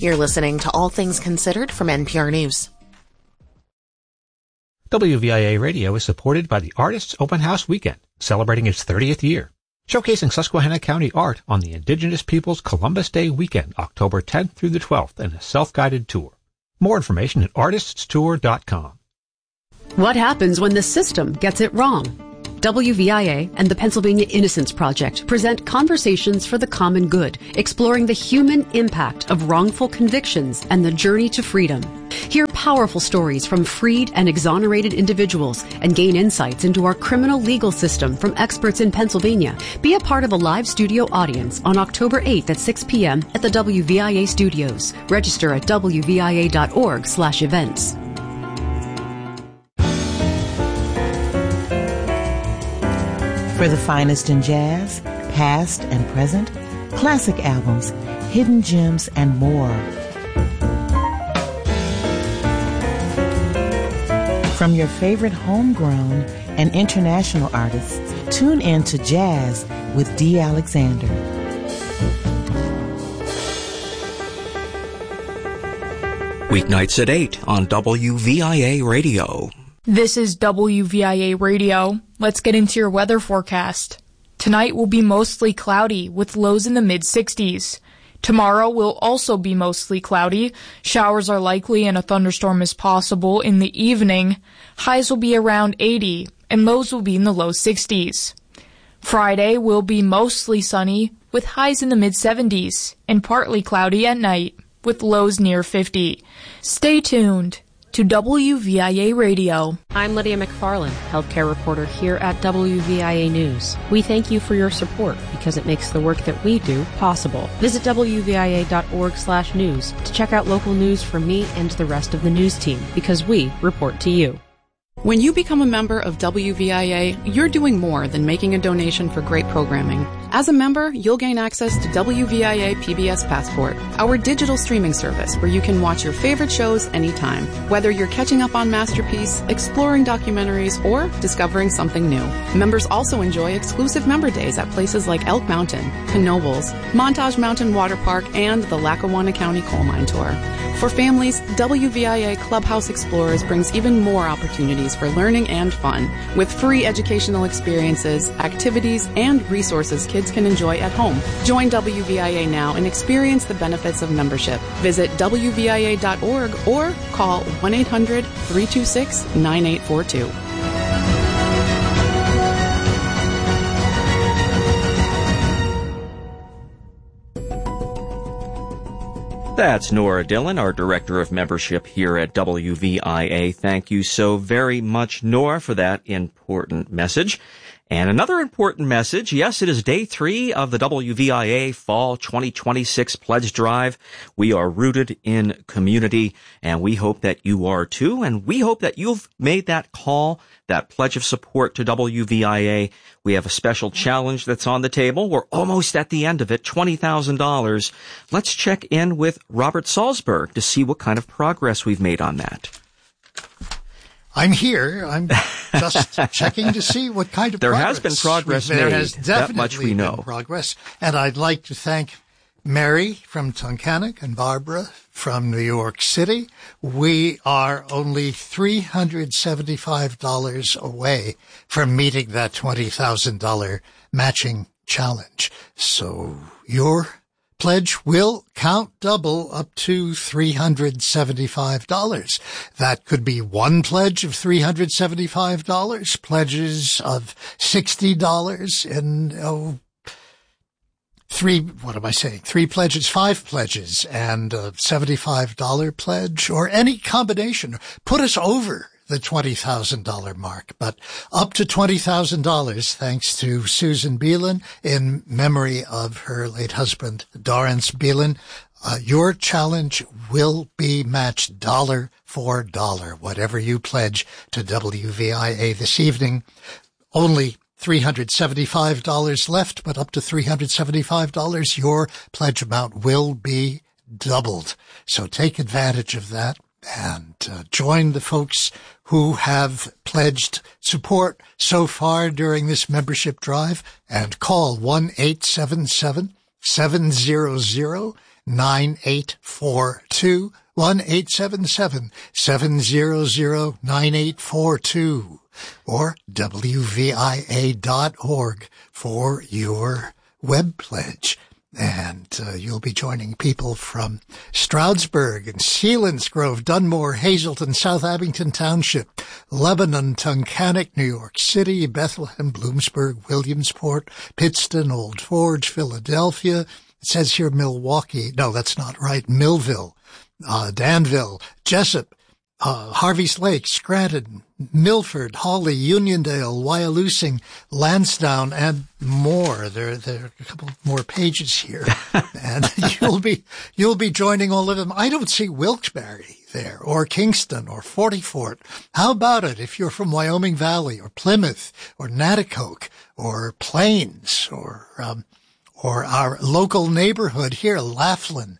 You're listening to All Things Considered from NPR News. WVIA Radio is supported by the Artists Open House Weekend, celebrating its 30th year, showcasing Susquehanna County art on the Indigenous Peoples Columbus Day Weekend, October 10th through the 12th, in a self-guided tour. More information at artiststour.com. What happens when the system gets it wrong? WVIA and the Pennsylvania Innocence Project present Conversations for the Common Good, exploring the human impact of wrongful convictions and the journey to freedom. Hear powerful stories from freed and exonerated individuals and gain insights into our criminal legal system from experts in Pennsylvania. Be a part of a live studio audience on October 8th at 6 p.m. at the WVIA studios. Register at wvia.org/events. For the finest in jazz, past and present, classic albums, hidden gems, and more. From your favorite homegrown and international artists, tune in to Jazz with Dee Alexander. Weeknights at 8 on WVIA Radio. This is WVIA Radio. Let's get into your weather forecast. Tonight will be mostly cloudy with lows in the mid-60s. Tomorrow will also be mostly cloudy. Showers are likely and a thunderstorm is possible in the evening. Highs will be around 80 and lows will be in the low 60s. Friday will be mostly sunny with highs in the mid-70s and partly cloudy at night with lows near 50. Stay tuned to WVIA Radio. I'm Lydia McFarland, healthcare reporter here at WVIA News. We thank you for your support because it makes the work that we do possible. Visit WVIA.org/news to check out local news from me and the rest of the news team because we report to you. When you become a member of WVIA, you're doing more than making a donation for great programming. As a member, you'll gain access to WVIA PBS Passport, our digital streaming service where you can watch your favorite shows anytime, whether you're catching up on Masterpiece, exploring documentaries, or discovering something new. Members also enjoy exclusive member days at places like Elk Mountain, Knoebels, Montage Mountain Water Park, and the Lackawanna County Coal Mine Tour. For families, WVIA Clubhouse Explorers brings even more opportunities for learning and fun, with free educational experiences, activities, and resources kids can enjoy at home. Join WVIA now and experience the benefits of membership. Visit WVIA.org or call 1-800-326-9842. That's Nora Dillon, our Director of Membership here at WVIA. Thank you so very much, Nora, for that important message. And another important message, yes, it is day 3 of the WVIA Fall 2026 Pledge Drive. We are rooted in community, and we hope that you are too. And we hope that you've made that call, that pledge of support to WVIA. We have a special challenge that's on the table. We're almost at the end of it, $20,000. Let's check in with Robert Salzberg to see what kind of progress we've made on that. I'm here. I'm just checking to see what kind of progress. There has been progress made. There has definitely that much we know. Been progress. And I'd like to thank Mary from Tunkhannock and Barbara from New York City. We are only $375 away from meeting that $20,000 matching challenge. So your pledge will count double up to $375. That could be one pledge of $375, pledges of $60, and three pledges, 5 pledges, and a $75 pledge, or any combination. Put us over the $20,000 mark, but up to $20,000 thanks to Susan Beelan in memory of her late husband, Dorrance Beelan. Your challenge will be matched dollar for dollar, whatever you pledge to WVIA this evening. Only $375 left, but up to $375, your pledge amount will be doubled. So take advantage of that and join the folks who have pledged support so far during this membership drive, and call 1-877-700-9969 1-877-700-9842, 1-877-700-9842, or WVIA.org for your web pledge. And you'll be joining people from Stroudsburg and Selinsgrove, Dunmore, Hazleton, South Abington Township, Lebanon, Tunkhannock, New York City, Bethlehem, Bloomsburg, Williamsport, Pittston, Old Forge, Philadelphia. It says here Milwaukee. No, that's not right. Millville, Danville, Jessup, Harveys Lake, Scranton, Milford, Hawley, Uniondale, Wyalusing, Lansdowne, and more. There are a couple more pages here, and you'll be joining all of them. I don't see Wilkes-Barre there, or Kingston, or Forty Fort. How about it if you're from Wyoming Valley, or Plymouth, or Natticoke, or Plains, or our local neighborhood here, Laughlin,